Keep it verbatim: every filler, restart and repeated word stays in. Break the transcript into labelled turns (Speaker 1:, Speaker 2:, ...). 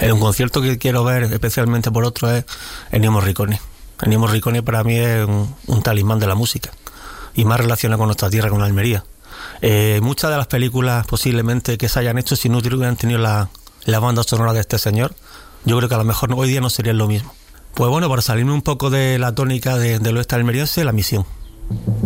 Speaker 1: Un concierto que quiero ver especialmente por otro es Ennio Morricone. Ennio Morricone para mí es un, un talismán de la música y más relacionado con nuestra tierra, con Almería. Eh, muchas de las películas posiblemente que se hayan hecho, si no hubieran tenido la, la banda sonora de este señor, yo creo que a lo mejor hoy día no sería lo mismo. Pues bueno, para salirme un poco de la tónica de, del oeste almeriense, La Misión.